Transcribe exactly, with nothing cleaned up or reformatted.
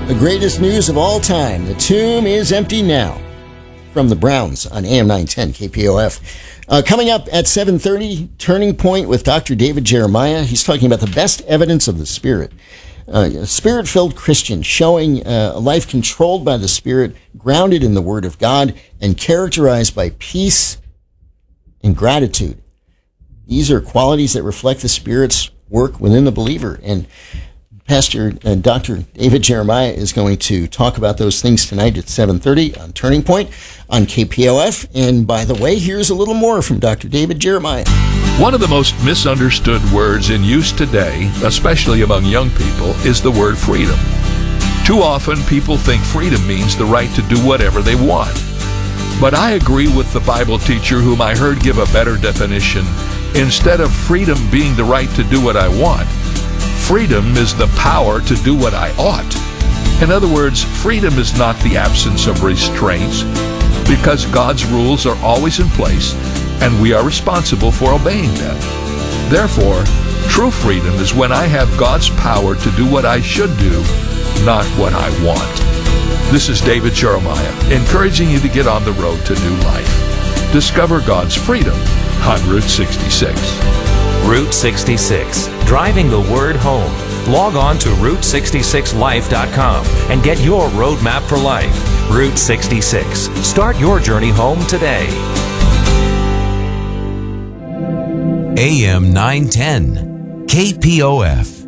The greatest news of all time. The tomb is empty now. From the Browns on A M nine ten K P O F. Uh, coming up at seven thirty, Turning Point with Doctor David Jeremiah. He's talking about the best evidence of the Spirit. Uh, a Spirit-filled Christian showing uh, a life controlled by the Spirit, grounded in the Word of God, and characterized by peace and gratitude. These are qualities that reflect the Spirit's work within the believer. And Pastor uh, Doctor David Jeremiah is going to talk about those things tonight at seven thirty on Turning Point on K P O F. And by the way, here's a little more from Doctor David Jeremiah. One of the most misunderstood words in use today, especially among young people, is the word freedom. Too often, people think freedom means the right to do whatever they want. But I agree with the Bible teacher whom I heard give a better definition. Instead of freedom being the right to do what I want, freedom is the power to do what I ought. In other words, freedom is not the absence of restraints, because God's rules are always in place and we are responsible for obeying them. Therefore, true freedom is when I have God's power to do what I should do, not what I want. This is David Jeremiah, encouraging you to get on the road to new life. Discover God's freedom on Route sixty-six. Route sixty-six, driving the word home. Log on to route sixty-six life dot com and get your roadmap for life. Route sixty-six. Start your journey home today. A M nine ten, K P O F.